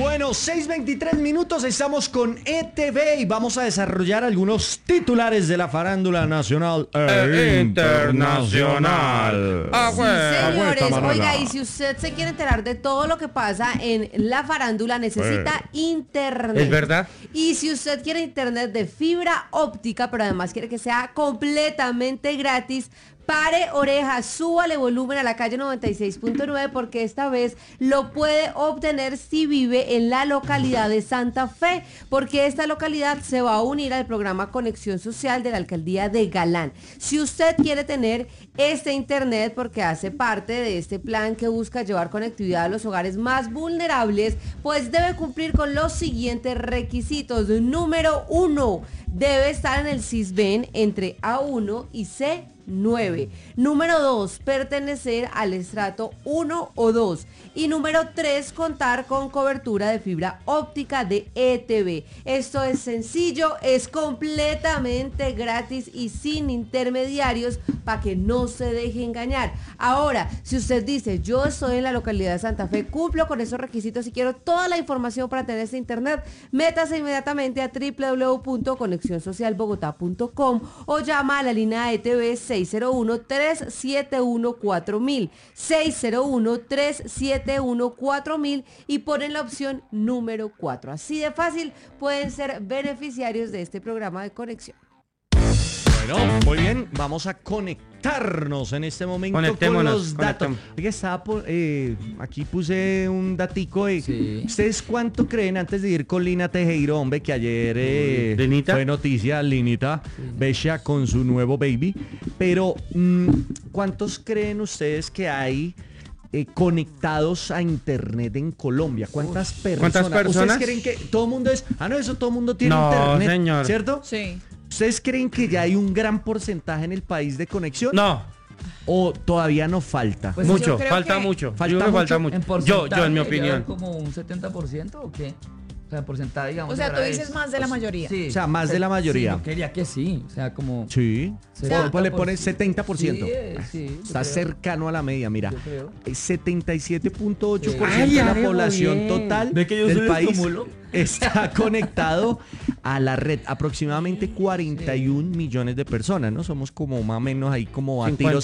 Bueno, 6:23 minutos, estamos con ETV y vamos a desarrollar algunos titulares de la farándula nacional e internacional. Sí, señores, oiga, y si usted se quiere enterar de todo lo que pasa en la farándula, necesita internet. ¿Es verdad? Y si usted quiere internet de fibra óptica, pero además quiere que sea completamente gratis, pare orejas, súbale volumen a la calle 96.9 porque esta vez lo puede obtener si vive en la localidad de Santa Fe, porque esta localidad se va a unir al programa Conexión Social de la alcaldía de Galán. Si usted quiere tener este internet porque hace parte de este plan que busca llevar conectividad a los hogares más vulnerables, pues debe cumplir con los siguientes requisitos. Número 1, debe estar en el Sisbén entre A1 y C9. Número 2, pertenecer al estrato 1 o 2. Y número 3, contar con cobertura de fibra óptica de ETV. Esto es sencillo, es completamente gratis y sin intermediarios para que no se deje engañar. Ahora, si usted dice, yo estoy en la localidad de Santa Fe, cumplo con esos requisitos y quiero toda la información para tener este internet, métase inmediatamente a www.conexionsocialbogotá.com o llama a la línea ETV 601-371-4000, 601-371-4000 y ponen la opción número 4. Así de fácil pueden ser beneficiarios de este programa de conexión. Bueno, muy bien, vamos a conectarnos en este momento con los datos. Oiga, aquí puse un datico. Sí. ¿Ustedes cuánto creen, antes de ir con Lina Tejero, hombre, que ayer fue noticia, Linita, Besha con su nuevo baby, pero ¿cuántos creen ustedes que hay conectados a internet en Colombia? ¿Cuántas personas? ¿Ustedes creen que todo el mundo es? Eso todo el mundo tiene internet, señor. ¿Cierto? Sí. ¿Ustedes creen que ya hay un gran porcentaje en el país de conexión? No. ¿O todavía no falta? Pues mucho, yo falta creo que mucho. falta mucho. Yo, en mi opinión. ¿Como un 70% o qué? O sea, porcentaje, digamos. O sea, tú dices más de la mayoría. Sí. O sea, más de la mayoría. Sí, yo quería que sí. O sea, como... Sí. Pues le pones 70%. Sí, Está cercano a la media, mira. Yo creo. 77.8% de la Ay, población bien. total ¿Ve que yo del soy país estímulo? está conectado a la red. Aproximadamente 41 millones de personas, ¿no? Somos como más o menos ahí como a tiro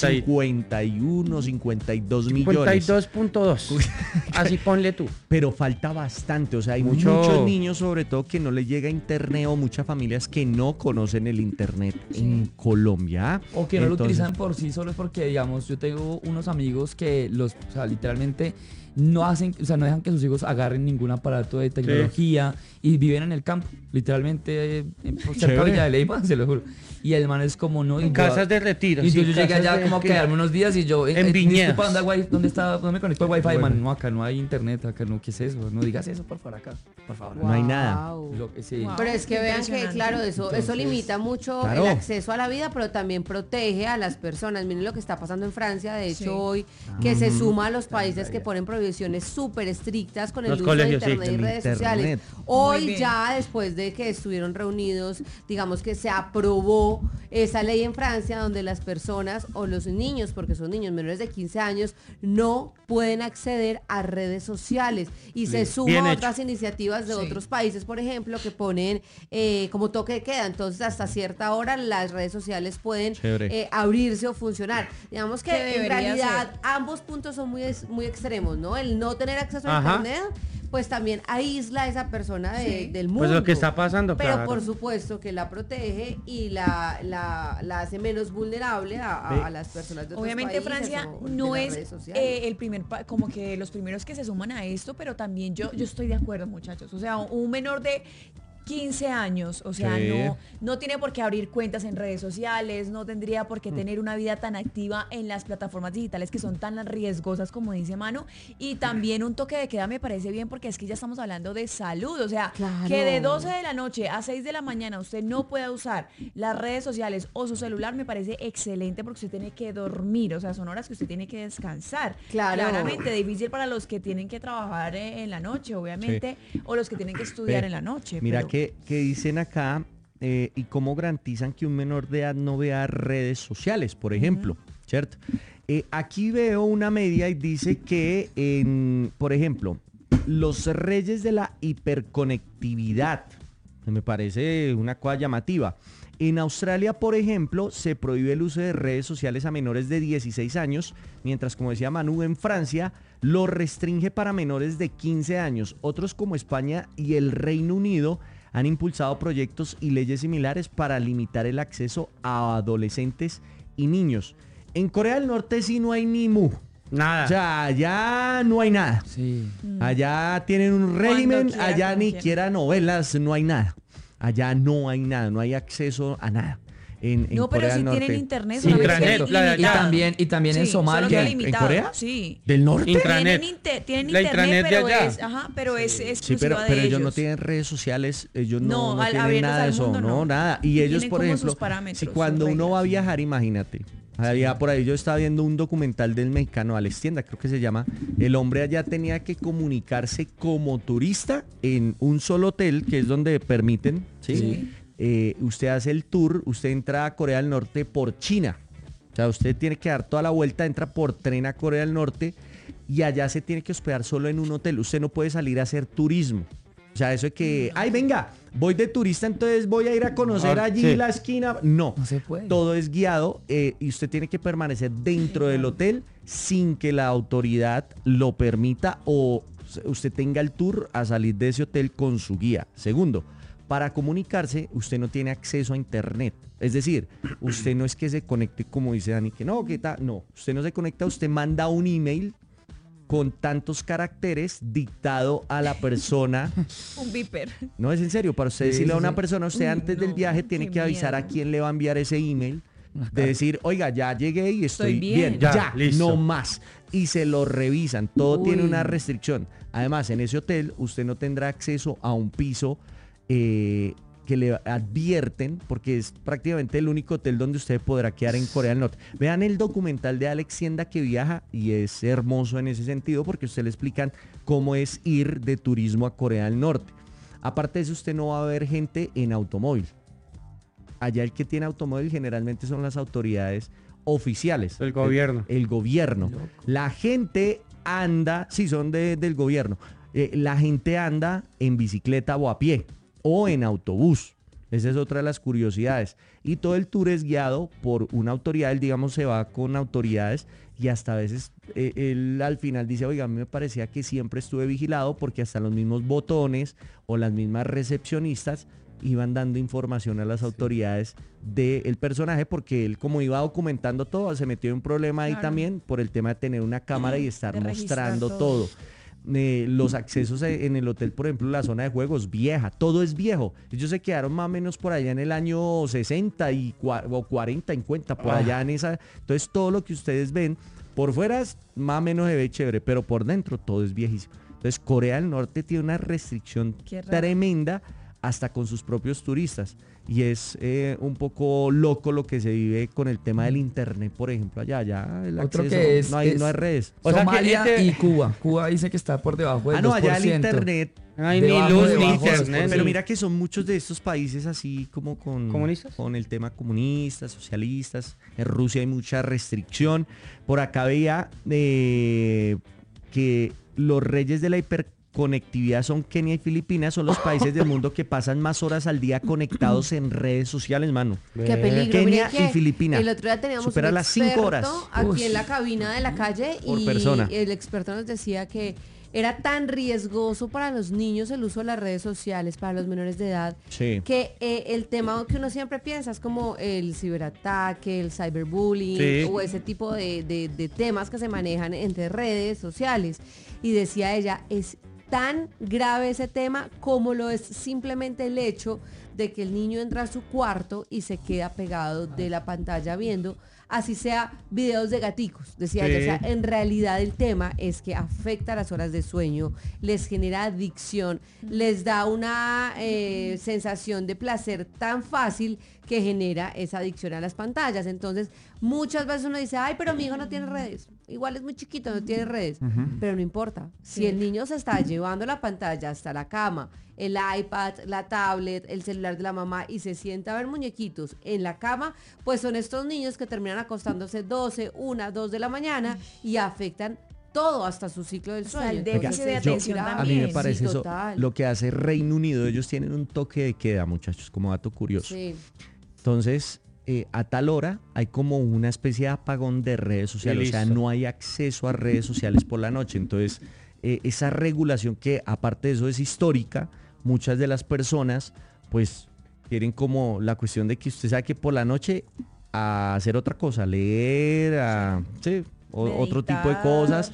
51, 52 millones. 52.2. Así ponle tú. Pero falta bastante, o sea, hay Mucho. muchos niños sobre todo que no les llega internet o muchas familias que no conocen el internet en Colombia. O que no lo Entonces, utilizan por sí solo porque, digamos, yo tengo unos amigos que o sea, literalmente no hacen, o sea, no dejan que sus hijos agarren ningún aparato de tecnología y viven en el campo, literalmente cerca de Villa de Leyva, se lo juro. Y el man es como no. En casas de retiro. Y sí, yo llegué allá como a quedarme unos días y yo En Viñedas. disculpa, ¿dónde me conecto al wifi? Bueno. Man, no, acá no hay internet, acá no, ¿qué es eso? No digas eso por favor acá, por favor. No hay nada. Sí. Wow. Pero es que vean que, Impresionante. claro, eso limita mucho Claro. el acceso a la vida, pero también protege a las personas. Miren lo que está pasando en Francia, de hecho, Sí. hoy, que se suma a los países que ponen prohibiciones súper estrictas con el Los uso colegios, de sí, internet y el redes internet. sociales. Muy Hoy bien. ya, después de que estuvieron reunidos, digamos que se aprobó esa ley en Francia donde las personas o los niños, porque son niños menores de 15 años, no pueden acceder a redes sociales. Y se suma Bien a hecho. otras iniciativas de Sí. otros países, por ejemplo, que ponen como toque de queda. Entonces, hasta cierta hora las redes sociales pueden Chévere. abrirse o funcionar. Digamos que Que en debería realidad ser. ambos puntos son muy extremos, ¿no? El no tener acceso a Ajá. internet, pues también aísla a esa persona Sí. del mundo. Pues lo que está pasando, Pero claro. por supuesto que la protege y la hace menos vulnerable a las personas de otros Obviamente países Francia o de no las es redes sociales. como que los primeros que se suman a esto, pero también yo estoy de acuerdo, muchachos. O sea, un menor de 15 años, o sea, Sí. no tiene por qué abrir cuentas en redes sociales, no tendría por qué tener una vida tan activa en las plataformas digitales que son tan riesgosas como dice Manu, y también un toque de queda me parece bien porque es que ya estamos hablando de salud, o sea, Claro. que de 12 de la noche a 6 de la mañana usted no pueda usar las redes sociales o su celular me parece excelente porque usted tiene que dormir, o sea, son horas que usted tiene que descansar. Claro. Claramente difícil para los que tienen que trabajar en la noche, obviamente, o los que tienen que estudiar en la noche. Mira pero- que dicen acá y cómo garantizan que un menor de edad no vea redes sociales, por ejemplo, ¿cierto? Aquí veo una media y dice que, por ejemplo, los reyes de la hiperconectividad. Me parece una cosa llamativa. En Australia, por ejemplo, se prohíbe el uso de redes sociales a menores de 16 años, mientras, como decía Manu, en Francia lo restringe para menores de 15 años. Otros como España y el Reino Unido han impulsado proyectos y leyes similares para limitar el acceso a adolescentes y niños. En Corea del Norte sí no hay ni mu. Nada. O sea, allá no hay nada. Sí. Allá tienen un régimen, quiera, allá como ni quiera. siquiera novelas, no hay nada. Allá no hay nada, no hay acceso a nada. En No, pero Corea si del Norte. tienen internet, Sí, solamente intranet, que la de allá. limitado. Y también en Sí, solo Somalia. que ¿En limitado. Corea? Sí. ¿Del norte? Intranet. Tienen La internet, intranet de pero allá. es Sí, exclusiva pero de ellos no tienen redes sociales, ellos No, no al tienen abiertas nada de al eso, mundo, no, no. nada. Y Tienen ellos, por como ejemplo, sus parámetros, si sus cuando uno reglas. va a viajar, imagínate, allá por ahí yo estaba viendo un documental del mexicano Alex Tienda, creo que se llama, el hombre allá tenía que comunicarse como turista en un solo hotel, que es donde permiten, ¿sí? Sí. Usted hace el tour, usted entra a Corea del Norte por China. O sea, usted tiene que dar toda la vuelta, entra por tren a Corea del Norte y allá se tiene que hospedar solo en un hotel. Usted no puede salir a hacer turismo. O sea, eso de que, ay, venga, voy de turista, entonces voy a ir a conocer allí Sí. la esquina. No, No se puede. todo es guiado y usted tiene que permanecer dentro del hotel sin que la autoridad lo permita o usted tenga el tour a salir de ese hotel con su guía. Segundo, para comunicarse, usted no tiene acceso a internet. Es decir, usted no es que se conecte como dice Dani, que no, que tal. No, usted no se conecta, usted manda un email con tantos caracteres dictado a la persona. Un viper. No, es en serio, para usted Sí, decirle a sí, una sí. persona, usted Uy, antes del no, viaje tiene qué que avisar a miedo. quién le va a enviar ese email. De decir, oiga, ya llegué y estoy Estoy bien. bien. Ya, Listo. no más. Y se lo revisan. Todo tiene Uy. una restricción. Además, en ese hotel usted no tendrá acceso a un piso que le advierten, porque es prácticamente el único hotel donde usted podrá quedar en Corea del Norte. Vean el documental de Alex Tienda que viaja y es hermoso en ese sentido porque usted le explican cómo es ir de turismo a Corea del Norte. Aparte de eso, usted no va a ver gente en automóvil. Allá el que tiene automóvil generalmente son las autoridades oficiales. El gobierno. El gobierno. La gente anda, sí, son del gobierno. La gente anda en bicicleta o a pie o en autobús. Esa es otra de las curiosidades. Y todo el tour es guiado por una autoridad. Él, digamos, se va con autoridades y hasta a veces él al final dice, oiga, a mí me parecía que siempre estuve vigilado porque hasta los mismos botones o las mismas recepcionistas iban dando información a las autoridades del personaje porque él, como iba documentando todo, se metió en un problema ahí Claro. también por el tema de tener una cámara y estar De registrar mostrando todo. todo. Los accesos en el hotel, por ejemplo, la zona de juegos, vieja, todo es viejo. Ellos se quedaron más o menos por allá en el año 60 o 40, 50, por allá en esa. Entonces, todo lo que ustedes ven por fuera es más o menos se ve chévere, pero por dentro todo es viejísimo. Entonces, Corea del Norte tiene una restricción Qué raro. tremenda hasta con sus propios turistas. Y es un poco loco lo que se vive con el tema del internet, por ejemplo, allá el Otro acceso, que es- no hay es- redes. O sea que Somalia este- y Cuba. Cuba dice que está por debajo del Ah, no, allá el 2%. internet. Ay, ni Debajo, luz, ni debajo, internet. Pero ni- mira que son muchos de estos países así como con, ¿Comunistas? con el tema comunistas, socialistas. En Rusia hay mucha restricción. Por acá veía que los reyes de la hiperconectividad son Kenia y Filipinas, son los países del mundo que pasan más horas al día conectados en redes sociales, mano. Qué peligro. Kenia Mire que y Filipinas. El otro día teníamos Supera un las 5 horas. experto aquí Uy. en la cabina de la calle Por y persona. el experto nos decía que era tan riesgoso para los niños el uso de las redes sociales, para los menores de edad, Sí. que el tema que uno siempre piensa es como el ciberataque, el cyberbullying Sí. o ese tipo de temas que se manejan entre redes sociales. Y decía ella, es tan grave ese tema como lo es simplemente el hecho de que el niño entra a su cuarto y se queda pegado de la pantalla viendo, así sea videos de gaticos, decía Sí. ella. O sea, en realidad el tema es que afecta las horas de sueño, les genera adicción, les da una sensación de placer tan fácil que genera esa adicción a las pantallas. Entonces, muchas veces uno dice, ay, pero mi hijo no tiene redes. Igual es muy chiquito, no tiene redes. Pero no importa. Si el niño se está llevando la pantalla hasta la cama, el iPad, la tablet, el celular de la mamá y se sienta a ver muñequitos en la cama, pues son estos niños que terminan acostándose 12, 1, 2 de la mañana y afectan todo, hasta su ciclo del O sea, sueño. el déficit de Entonces, atención grave. A mí me también, parece sí, eso, total. lo que hace Reino Unido, ellos tienen un toque de queda, muchachos, como dato curioso. Sí. Entonces, a tal hora hay como una especie de apagón de redes sociales, o sea, listo. no hay acceso a redes sociales por la noche. Entonces, esa regulación que aparte de eso es histórica, muchas de las personas pues quieren como la cuestión de que usted sabe que por la noche a hacer otra cosa, leer, sí, otro tipo de Meditar. cosas.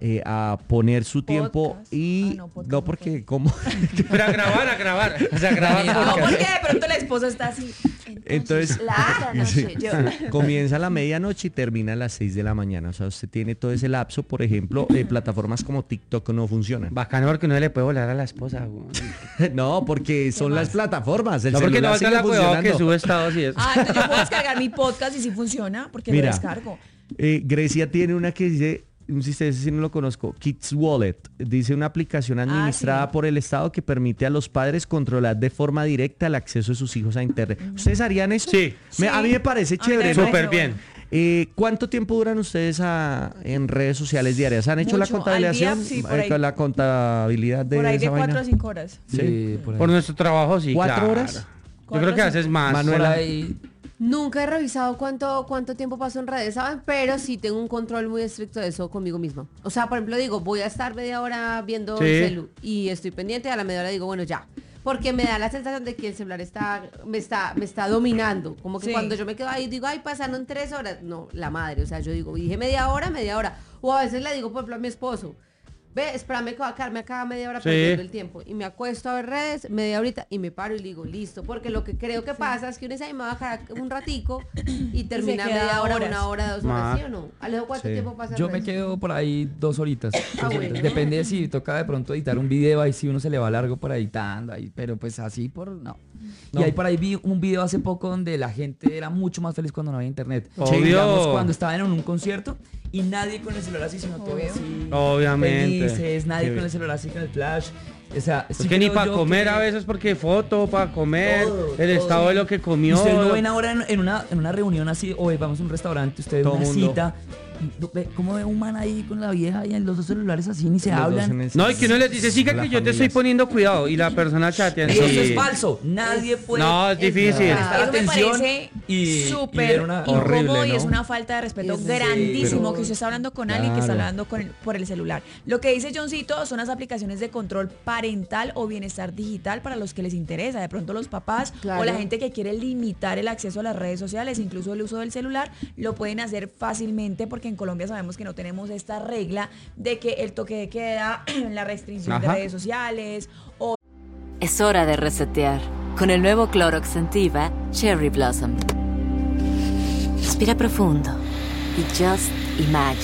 A poner su tiempo Podcast. y No, podcast no no porque puede. como Pero a grabar. O sea, grabar No, No, podcast. porque de pronto la esposa está así. Entonces, la noche, yo. comienza a la medianoche y termina a las 6 de la mañana. O sea, usted tiene todo ese lapso. Por ejemplo, plataformas como TikTok no funcionan. Bacano porque no le puede volar a la esposa. Güey. No, porque son las plataformas. El No, porque no celular sigue la cuidado que funcionando. sube estados y eso. Ah, entonces yo puedo descargar mi podcast y si funciona, porque Mira. lo descargo. Grecia tiene una que dice, un sistema, ese sí no lo conozco, Kids Wallet. Dice una aplicación administrada sí. por el Estado que permite a los padres controlar de forma directa el acceso de sus hijos a Internet. ¿Ustedes harían eso? Sí. A mí me parece A mí chévere, también ¿no? Súper bien. ¿Cuánto tiempo duran ustedes en redes sociales diarias? ¿Han hecho la Mucho. Al contabilización? día, sí, por ahí. La contabilidad de Por ahí esa de 4 vaina. a 5 horas. Sí, por ahí. Por nuestro trabajo, sí. 4 claro. horas. Yo 4 creo que o haces más. Por Manuela. ahí, Nunca he revisado cuánto tiempo paso en redes, ¿saben? Pero sí tengo un control muy estricto de eso conmigo misma. O sea, por ejemplo, digo, voy a estar media hora viendo Sí. el celu y estoy pendiente, a la media hora digo, bueno, ya. Porque me da la sensación de que el celular me está dominando. Como que Sí. cuando yo me quedo ahí, digo, ay, pasaron 3 horas. No, la madre. O sea, yo digo, dije media hora. O a veces le digo, por ejemplo, a mi esposo, ve, espérame que va a quedarme acá media hora Sí. perdiendo el tiempo. Y me acuesto a ver redes, media horita, y me paro y digo, listo. Porque lo que creo que pasa es que uno dice, ay, me va a quedar un ratico y termina queda media hora, horas. 1 hora, 2 horas, Más. ¿sí o no? Alejo, ¿cuánto Sí. tiempo pasa en yo me redes? quedo por ahí 2 horitas. bueno. Depende de si toca de pronto editar un video, ahí sí uno se le va largo por editando, ahí, pero pues así no. No. Y ahí por ahí vi un video hace poco donde la gente era mucho más feliz cuando no había internet. Obvio. Digamos, cuando estaban en un concierto y nadie con el celular así, sino todo Obvio. así. Obviamente. Felices, nadie Qué con el celular así con el flash. O sea, Es sí que ni creo para yo comer que a veces porque foto, para comer, todo, el todo. estado de lo que Y comió. ustedes no ven ahora en una reunión así, o vamos a un restaurante, ustedes Todo una mundo. cita, y ve cómo ve un man ahí con la vieja y en los dos celulares así ni se Los dos hablan. en el- No, y que uno les dice, siga Las que yo te estoy familias. poniendo cuidado. Y la persona chatea. Eso sí. es falso. Nadie puede. No, es difícil. prestar Eso me atención parece y súper ver una- incómodo horrible, y ¿no? es una falta de respeto Sí, grandísimo pero- que usted está hablando con alguien que está Claro. hablando por el celular. Lo que dice Johncito son las aplicaciones de control parental o bienestar digital para los que les interesa. De pronto los papás Claro. o la gente que quiere limitar el acceso a las redes sociales, incluso el uso del celular, lo pueden hacer fácilmente porque en Colombia sabemos que no tenemos esta regla de que el toque de queda, la restricción de Ajá. redes sociales o Es hora de resetear. Con el nuevo Clorox Scentiva Cherry Blossom. Respira profundo y just imagine.